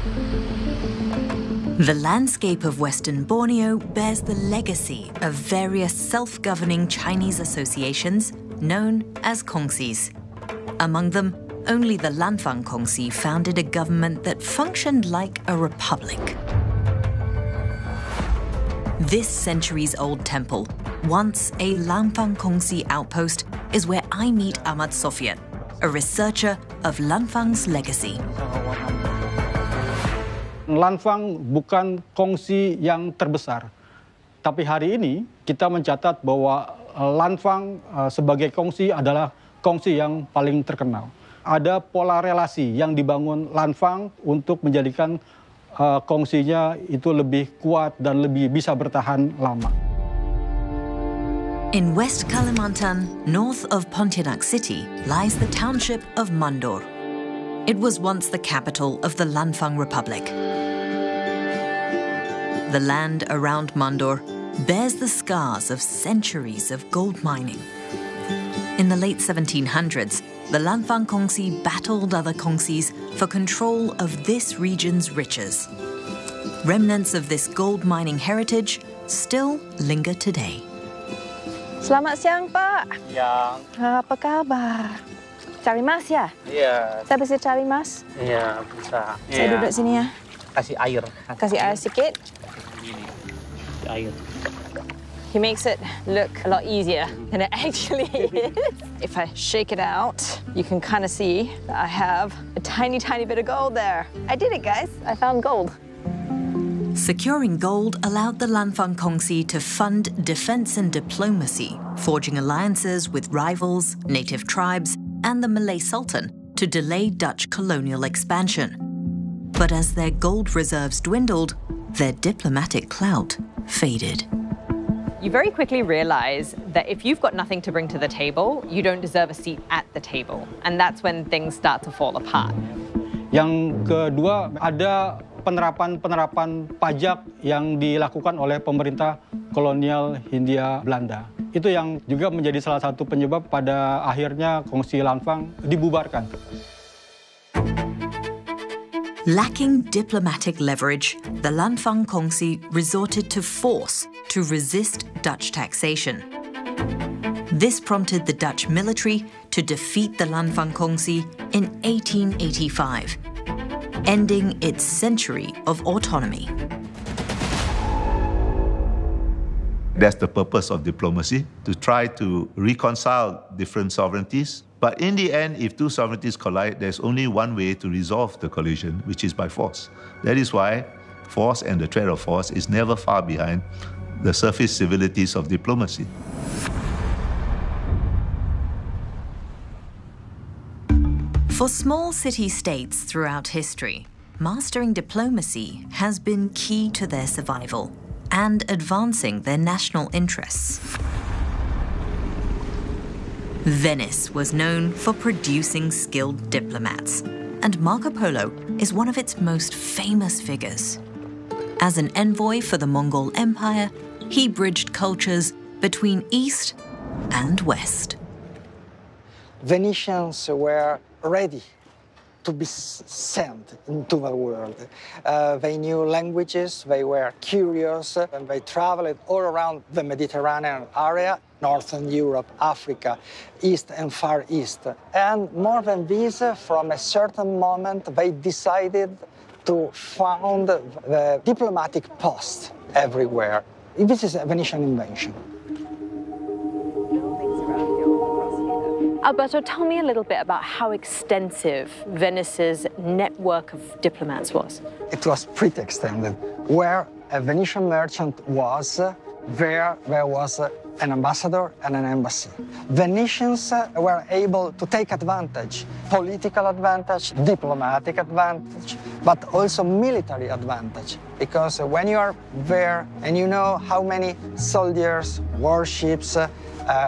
The landscape of Western Borneo bears the legacy of various self-governing Chinese associations known as Kongsis. Among them, only the Lanfang Kongsi founded a government that functioned like a republic. This centuries-old temple, once a Lanfang Kongsi outpost, is where I meet Ahmad Sofian, a researcher of Lanfang's legacy. Lanfang bukan kongsi yang terbesar, tapi hari ini kita mencatat bahwa Lanfang sebagai kongsi adalah kongsi yang paling terkenal. Ada pola relasi yang dibangun Lanfang untuk menjadikan kongsinya itu lebih kuat dan lebih bisa bertahan lama. In West Kalimantan, north of Pontianak City, lies the township of Mandor. It was once the capital of the Lanfang Republic. The land around Mandor bears the scars of centuries of gold mining. In the late 1700s, the Lanfang Kongsi battled other Kongsis for control of this region's riches. Remnants of this gold mining heritage still linger today. Selamat siang, Pak. Siang. Apa kabar? Cari mas ya? Iya. Saya bisa cari mas? Iya, bisa. Saya duduk sini ya. Kasih air. Kasih air sedikit. Kasih air. He makes it look a lot easier than it actually is. If I shake it out, you can kind of see that I have a tiny, tiny bit of gold there. I did it, guys. I found gold. Securing gold allowed the Lanfang Kongsi to fund defense and diplomacy, forging alliances with rivals, native tribes, and the Malay Sultan to delay Dutch colonial expansion. But as their gold reserves dwindled, their diplomatic clout faded. You very quickly realize that if you've got nothing to bring to the table, you don't deserve a seat at the table. And that's when things start to fall apart. Yang kedua, ada penerapan pajak yang dilakukan oleh pemerintah kolonial Hindia Belanda. Itu yang juga menjadi salah satu penyebab pada akhirnya Kongsi Lanfang dibubarkan. Lacking diplomatic leverage, the Lanfang Kongsi resorted to force to resist Dutch taxation. This prompted the Dutch military to defeat the Lanfang Kongsi in 1885, ending its century of autonomy. That's the purpose of diplomacy, to try to reconcile different sovereignties. But in the end, if two sovereignties collide, there's only one way to resolve the collision, which is by force. That is why force and the threat of force is never far behind the surface civilities of diplomacy. For small city-states throughout history, mastering diplomacy has been key to their survival and advancing their national interests. Venice was known for producing skilled diplomats, and Marco Polo is one of its most famous figures. As an envoy for the Mongol Empire, he bridged cultures between East and West. Venetians were ready to be sent into the world. They knew languages, they were curious, and they traveled all around the Mediterranean area, Northern Europe, Africa, East and Far East. And more than this, from a certain moment, they decided to found the diplomatic post everywhere. This is a Venetian invention. Alberto, tell me a little bit about how extensive Venice's network of diplomats was. It was pretty extended. Where a Venetian merchant was, there was an ambassador and an embassy. Venetians were able to take advantage, political advantage, diplomatic advantage, but also military advantage. Because when you are there and you know how many soldiers, warships,